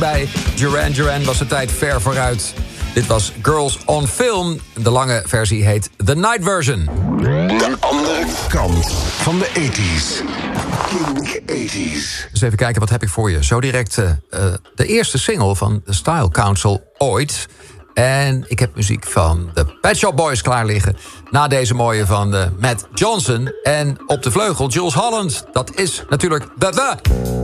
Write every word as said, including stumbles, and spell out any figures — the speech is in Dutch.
bij. Duran Duran was de tijd ver vooruit. Dit was Girls on Film. De lange versie heet The Night Version. De andere kant van de tachtiger Kink tachtiger. Dus even kijken, wat heb ik voor je? Zo direct uh, de eerste single van The Style Council ooit. En ik heb muziek van de Pet Shop Boys klaar liggen. Na deze mooie van uh, Matt Johnson. En op de vleugel Jules Holland. Dat is natuurlijk de... the